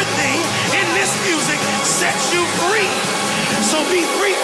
everything in this music sets you free. So be free